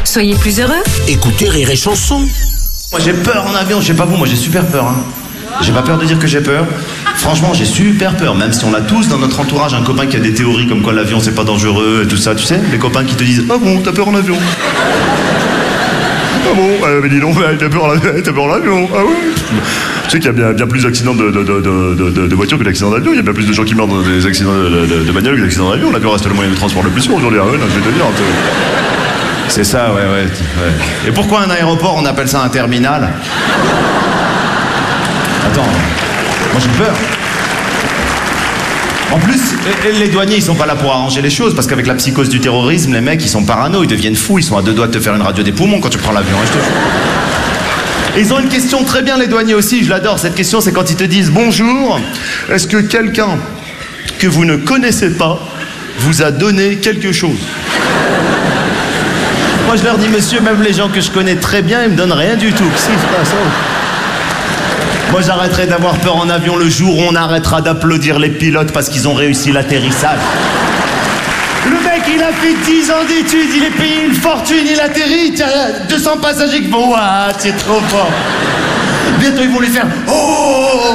Soyez plus heureux. Écoutez Rire et Chanson. Moi j'ai peur en avion, je sais pas vous, moi j'ai super peur. J'ai pas peur de dire que j'ai peur. Franchement, j'ai super peur, même si on a tous dans notre entourage un copain qui a des théories comme quoi l'avion c'est pas dangereux et tout ça, tu sais, les copains qui te disent « Ah bon, t'as peur en avion ?» Ah bon, mais dis donc, t'as peur en avion, ah ouais. Tu sais qu'il y a bien plus d'accidents de voitures que d'accidents d'avion, il y a bien plus de gens qui meurent dans des accidents de bagnole que d'accidents d'avion. L'avion reste le moyen de transport le plus sûr aujourd'hui, je vais te dire. C'est ça, ouais. Et pourquoi un aéroport, on appelle ça un terminal? Attends, moi j'ai peur. En plus, les douaniers, ils sont pas là pour arranger les choses, parce qu'avec la psychose du terrorisme, les mecs, ils sont parano, ils deviennent fous, ils sont à 2 doigts de te faire une radio des poumons quand tu prends l'avion, je te jure. Et ils ont une question très bien, les douaniers aussi, je l'adore, cette question, c'est quand ils te disent « Bonjour, est-ce que quelqu'un que vous ne connaissez pas vous a donné quelque chose ?» Moi, je leur dis « Monsieur, même les gens que je connais très bien, ils me donnent rien du tout. » Si, c'est pas ça. Moi, j'arrêterai d'avoir peur en avion le jour où on arrêtera d'applaudir les pilotes parce qu'ils ont réussi l'atterrissage. Le mec, il a fait 10 ans d'études, il est payé une fortune, il atterrit, il y a 200 passagers qui vont « Waouh, c'est trop fort !» Bientôt, ils vont lui faire « Oh !»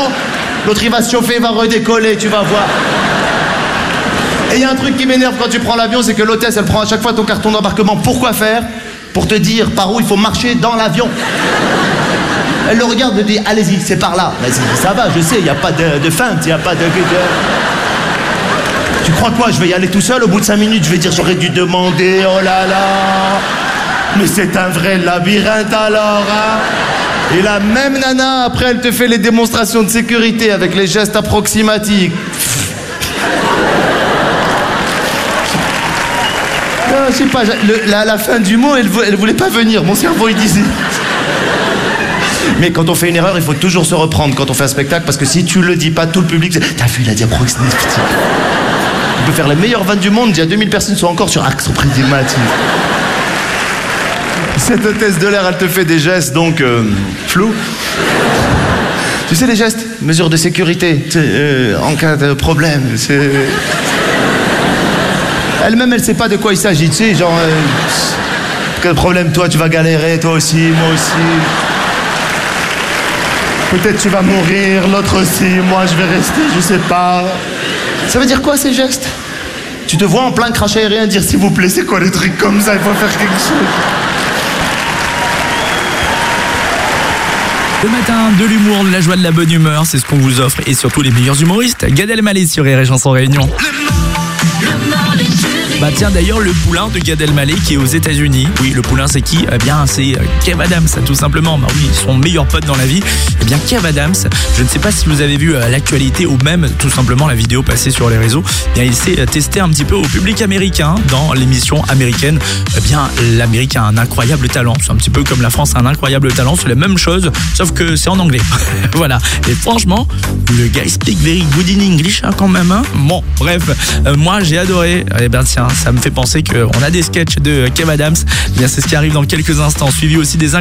L'autre, il va se chauffer, il va redécoller, tu vas voir. Et il y a un truc qui m'énerve quand tu prends l'avion, c'est que l'hôtesse, elle prend à chaque fois ton carton d'embarquement. Pourquoi faire? Pour te dire par où il faut marcher dans l'avion. Elle le regarde et dit « Allez-y, c'est par là. » Vas-y, ça va, je sais, il n'y a pas de feinte, il n'y a pas de... Tu crois quoi? Je vais y aller tout seul, au bout de 5 minutes, je vais dire « J'aurais dû demander, oh là là. » Mais c'est un vrai labyrinthe alors, hein. Et la même nana, après, elle te fait les démonstrations de sécurité avec les gestes approximatifs. Je sais pas, la fin du mot, elle voulait pas venir. Mon cerveau, il disait... Mais quand on fait une erreur, il faut toujours se reprendre quand on fait un spectacle, parce que si tu le dis pas, tout le public... T'as vu, il a dit approximatif. On peut faire les meilleures vannes du monde, il y a 2000 personnes qui sont encore sur axe approximatif. Cette hôtesse de l'air, elle te fait des gestes, donc, flous. Tu sais les gestes? Mesures de sécurité, en cas de problème, c'est... Elle-même, elle sait pas de quoi il s'agit, tu sais, genre... quel problème, toi, tu vas galérer, toi aussi, moi aussi. Peut-être tu vas mourir, l'autre aussi, moi je vais rester, je sais pas. Ça veut dire quoi ces gestes? Tu te vois en plein crash aérien dire s'il vous plaît, c'est quoi les trucs comme ça, il faut faire quelque chose. Le matin, de l'humour, de la joie, de la bonne humeur, c'est ce qu'on vous offre, et surtout les meilleurs humoristes. Gad Elmaleh sur Rire et Chanson Réunion. Bah tiens, d'ailleurs, le poulain de Gad Elmaleh qui est aux États-Unis. Oui, le poulain, c'est qui? Eh bien, c'est Kev Adams, tout simplement. Bah oui, son meilleur pote dans la vie. Eh bien, Kev Adams, je ne sais pas si vous avez vu l'actualité ou même tout simplement la vidéo passée sur les réseaux. Eh bien, il s'est testé un petit peu au public américain dans l'émission américaine. Eh bien, l'Amérique a un incroyable talent. C'est un petit peu comme la France a un incroyable talent. C'est la même chose, sauf que c'est en anglais. Voilà. Et franchement, le gars speak very good in English, hein, quand même. Hein. Bon, bref, moi j'ai adoré. Eh bien, tiens, ça me fait penser qu'on a des sketchs de Kev Adams. Eh bien, c'est ce qui arrive dans quelques instants. Suivi aussi des